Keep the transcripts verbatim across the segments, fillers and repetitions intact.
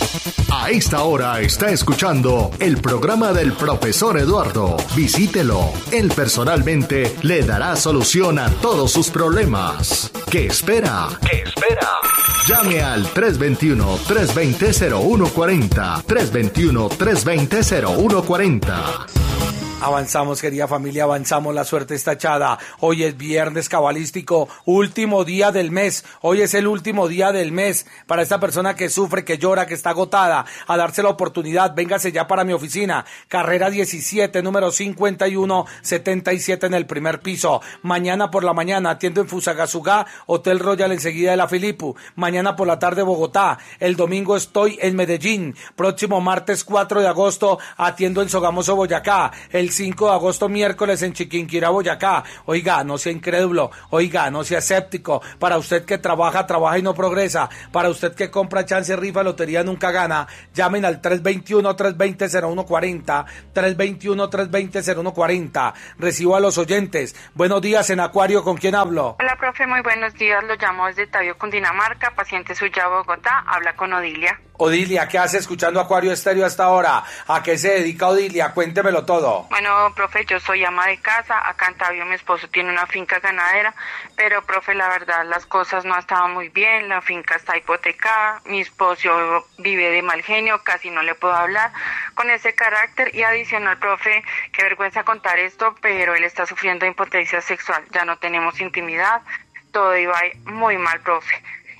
A esta hora está escuchando el programa del profesor Eduardo. Visítelo. Él personalmente le dará solución a todos sus problemas. ¿Qué espera? ¿Qué espera? Llame al tres dos uno, tres dos cero, cero uno cuatro cero, tres dos uno, tres dos cero, cero uno cuatro cero. Avanzamos, querida familia, avanzamos, la suerte está echada. Hoy es viernes cabalístico, último día del mes. Hoy es el último día del mes para esta persona que sufre, que llora, que está agotada. A darse la oportunidad, véngase ya para mi oficina. Carrera diecisiete, número cincuenta y uno setenta y siete en el primer piso. Mañana por la mañana atiendo en Fusagasugá, Hotel Royal enseguida de la Filipu. Mañana por la tarde Bogotá. El domingo estoy en Medellín. Próximo martes cuatro de agosto atiendo en Sogamoso, Boyacá. El cinco de agosto, miércoles, en Chiquinquirá, Boyacá. Oiga, no sea incrédulo, oiga, no sea escéptico. Para usted que trabaja, trabaja y no progresa. Para usted que compra chance, rifa, lotería, nunca gana. Llamen al tres dos uno, tres dos cero, cero uno cuatro cero, tres dos uno, tres dos cero, cero uno cuatro cero. Recibo a los oyentes. Buenos días, en Acuario, ¿con quién hablo? Hola, profe, muy buenos días. Lo llamo desde Tabio, Cundinamarca, paciente suya, Bogotá. Habla con Odilia. Odilia, ¿qué hace escuchando Acuario Estéreo hasta ahora? ¿A qué se dedica Odilia? Cuéntemelo todo. Bueno, profe, yo soy ama de casa. Acá en Tabio mi esposo tiene una finca ganadera, pero, profe, la verdad, las cosas no estaban muy bien. La finca está hipotecada, mi esposo vive de mal genio, casi no le puedo hablar con ese carácter. Y adicional, profe, qué vergüenza contar esto, pero él está sufriendo de impotencia sexual. Ya no tenemos intimidad, todo iba muy mal, profe.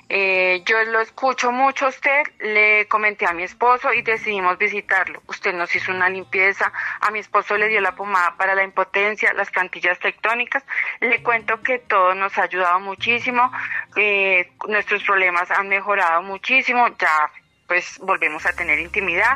Eh, yo lo escucho mucho a usted, le comenté a mi esposo y decidimos visitarlo. Usted nos hizo una limpieza, a mi esposo le dio la pomada para la impotencia, las plantillas tectónicas. Le cuento que todo nos ha ayudado muchísimo, eh, nuestros problemas han mejorado muchísimo, ya pues volvemos a tener intimidad.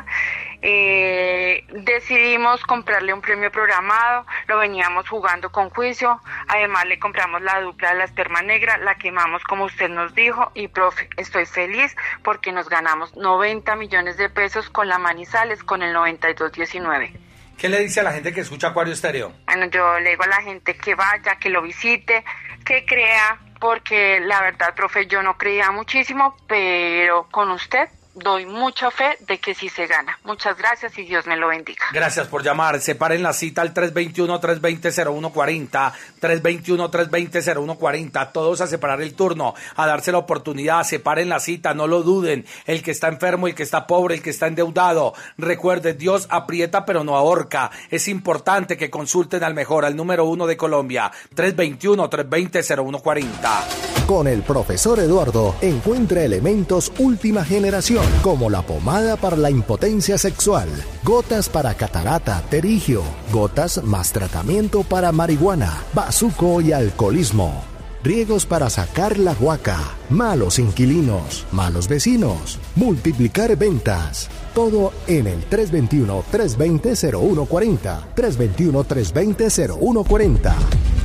Eh, decidimos comprarle un premio programado, lo veníamos jugando con juicio, además le compramos la dupla de la esperma negra, la quemamos como usted nos dijo y, profe, estoy feliz porque nos ganamos noventa millones de pesos con la Manizales, con el noventa y dos diecinueve. ¿Qué le dice a la gente que escucha Acuario Estéreo? Bueno, yo le digo a la gente que vaya, que lo visite, que crea, porque la verdad, profe, yo no creía muchísimo, pero con usted doy mucha fe de que sí se gana. Muchas gracias y Dios me lo bendiga. Gracias por llamar. Separen la cita al tres dos uno, tres dos cero, cero uno cuatro cero, tres dos uno, tres dos cero, cero uno cuatro cero. Todos a separar el turno, a darse la oportunidad. Separen la cita, no lo duden. El que está enfermo, el que está pobre, el que está endeudado. Recuerde, Dios aprieta pero no ahorca. Es importante que consulten al mejor, al número uno de Colombia. tres dos uno, tres dos cero, cero uno cuatro cero. Con el profesor Eduardo encuentra elementos última generación, como la pomada para la impotencia sexual, gotas para catarata, terigio, gotas más tratamiento para marihuana, bazuco y alcoholismo, riegos para sacar la guaca, malos inquilinos, malos vecinos, multiplicar ventas. Todo en el tres dos uno, tres dos cero, cero uno cuatro cero, tres dos uno, tres dos cero, cero uno cuatro cero.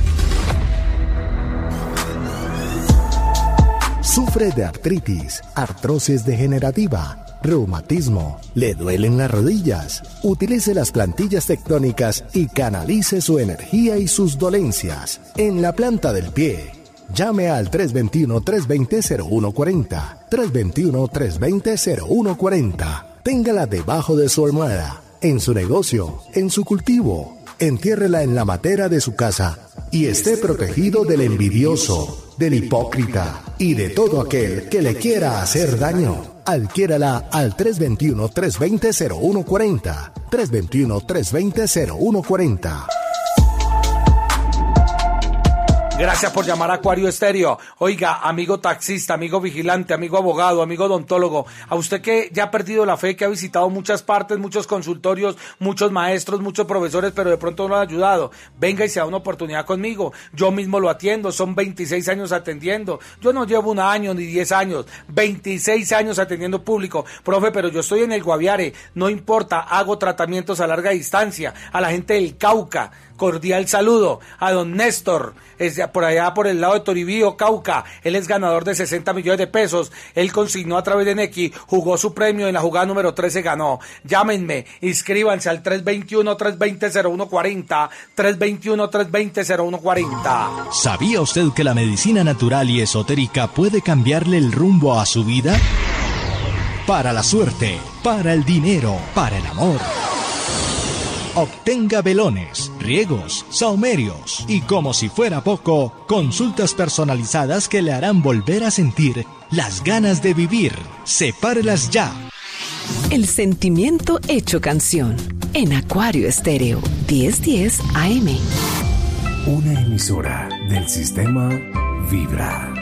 Sufre de artritis, artrosis degenerativa, reumatismo, le duelen las rodillas. Utilice las plantillas tectónicas y canalice su energía y sus dolencias en la planta del pie. Llame al tres dos uno, tres dos cero, cero uno cuatro cero, tres dos uno, tres dos cero, cero uno cuatro cero. Téngala debajo de su almohada, en su negocio, en su cultivo. Entiérrela en la matera de su casa y esté protegido del envidioso, del hipócrita y de todo aquel que le quiera hacer daño. Adquiérala al tres dos uno, tres dos cero, cero uno cuatro cero, tres dos uno, tres dos cero, cero uno cuatro cero. Gracias por llamar a Acuario Estéreo. Oiga, amigo taxista, amigo vigilante, amigo abogado, amigo odontólogo, a usted que ya ha perdido la fe, que ha visitado muchas partes, muchos consultorios, muchos maestros, muchos profesores, pero de pronto no lo ha ayudado, venga y se da una oportunidad conmigo. Yo mismo lo atiendo, son veintiséis años atendiendo. Yo no llevo un año ni diez años, veintiséis años atendiendo público. Profe, pero yo estoy en el Guaviare, no importa, hago tratamientos a larga distancia, a la gente del Cauca. Cordial saludo a don Néstor, es por allá por el lado de Toribío, Cauca. Él es ganador de sesenta millones de pesos. Él consignó a través de Nequi, jugó su premio en la jugada número trece, ganó. Llámenme, inscríbanse al tres dos uno, tres dos cero, cero uno cuatro cero, tres dos uno, tres dos cero, cero uno cuatro cero. ¿Sabía usted que la medicina natural y esotérica puede cambiarle el rumbo a su vida? para la suerte, para el dinero, para el amor. Obtenga velones, riegos, sahumerios y, como si fuera poco, consultas personalizadas que le harán volver a sentir las ganas de vivir. Sepárelas ya. El sentimiento hecho canción. En Acuario Estéreo, diez diez A M. Una emisora del sistema Vibra.